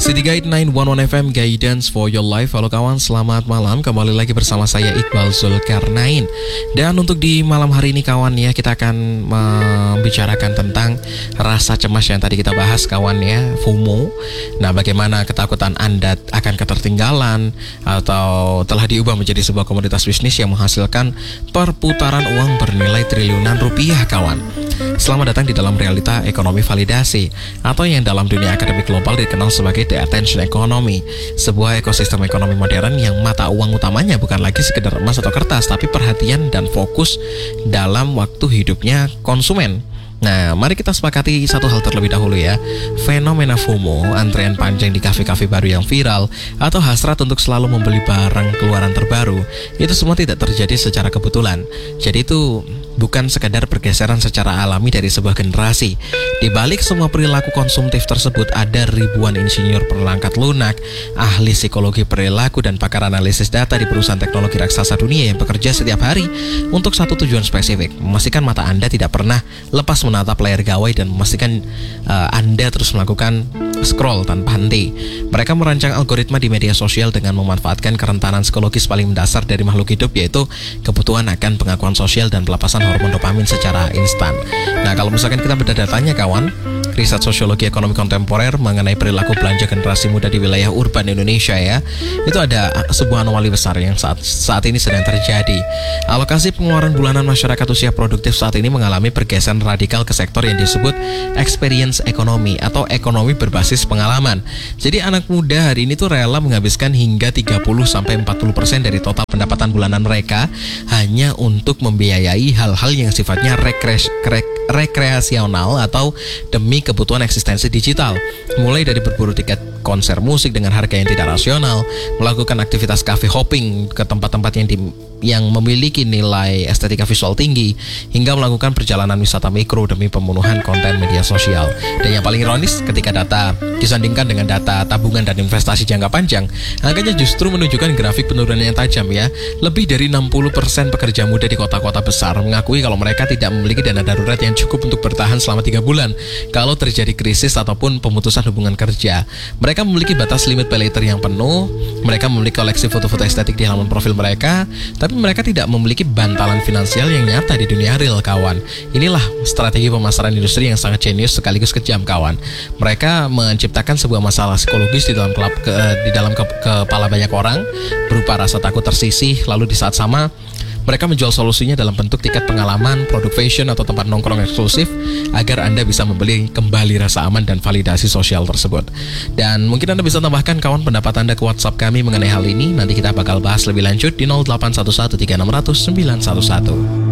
City Guide 911 FM Guidance for Your Life. Halo kawan, selamat malam. Kembali lagi bersama saya Iqbal Zulkarnain. Dan untuk di malam hari ini kawan ya, kita akan membicarakan tentang rasa cemas yang tadi kita bahas kawan ya, FOMO. Nah, bagaimana ketakutan Anda akan ketertinggalan atau telah diubah menjadi sebuah komoditas bisnis yang menghasilkan perputaran uang bernilai triliunan rupiah kawan. Selamat datang di dalam realita ekonomi validasi, atau yang dalam dunia akademik global dikenal sebagai the attention economy, sebuah ekosistem ekonomi modern yang mata uang utamanya bukan lagi sekedar emas atau kertas, tapi perhatian dan fokus dalam waktu hidupnya konsumen. Nah, mari kita sepakati satu hal terlebih dahulu ya. Fenomena FOMO, antrean panjang di kafe-kafe baru yang viral, atau hasrat untuk selalu membeli barang keluaran terbaru, itu semua tidak terjadi secara kebetulan. Jadi itu bukan sekadar pergeseran secara alami dari sebuah generasi. Di balik semua perilaku konsumtif tersebut ada ribuan insinyur perangkat lunak, ahli psikologi perilaku, dan pakar analisis data di perusahaan teknologi raksasa dunia yang bekerja setiap hari untuk satu tujuan spesifik: memastikan mata Anda tidak pernah lepas menatap layar gawai dan memastikan Anda terus melakukan scroll tanpa henti. Mereka merancang algoritma di media sosial dengan memanfaatkan kerentanan psikologis paling mendasar dari makhluk hidup, yaitu kebutuhan akan pengakuan sosial dan pelepasan hormon dopamin secara instan. Nah, kalau misalkan kita beda datanya kawan, riset sosiologi ekonomi kontemporer mengenai perilaku belanja generasi muda di wilayah urban Indonesia ya, itu ada sebuah anomali besar yang saat ini sedang terjadi. Alokasi pengeluaran bulanan masyarakat usia produktif saat ini mengalami pergeseran radikal ke sektor yang disebut experience economy atau ekonomi berbasis pengalaman. Jadi anak muda hari ini tuh rela menghabiskan hingga 30-40% dari total pendapatan bulanan mereka hanya untuk membiayai hal-hal yang sifatnya rekreasional atau demi kebutuhan eksistensi digital, mulai dari berburu tiket konser musik dengan harga yang tidak rasional, melakukan aktivitas cafe hopping ke tempat-tempat yang memiliki nilai estetika visual tinggi, hingga melakukan perjalanan wisata mikro demi pemenuhan konten media sosial. Dan yang paling ironis, ketika data disandingkan dengan data tabungan dan investasi jangka panjang, angkanya justru menunjukkan grafik penurunan yang tajam ya. Lebih dari 60% pekerja muda di kota-kota besar mengakui kalau mereka tidak memiliki dana darurat yang cukup untuk bertahan selama 3 bulan kalau terjadi krisis ataupun pemutusan hubungan kerja. Mereka memiliki batas limit pay later yang penuh, mereka memiliki koleksi foto-foto estetik di halaman profil mereka, tapi mereka tidak memiliki bantalan finansial yang nyata di dunia real kawan. Inilah strategi pemasaran industri yang sangat jenius sekaligus kejam kawan. Mereka menciptakan sebuah masalah psikologis di dalam kepala banyak orang berupa rasa takut tersisih, lalu di saat sama mereka menjual solusinya dalam bentuk tiket pengalaman, produk fashion, atau tempat nongkrong eksklusif agar Anda bisa membeli kembali rasa aman dan validasi sosial tersebut. Dan mungkin Anda bisa tambahkan kawan pendapat Anda ke WhatsApp kami mengenai hal ini. Nanti kita bakal bahas lebih lanjut di 0811 3600 911.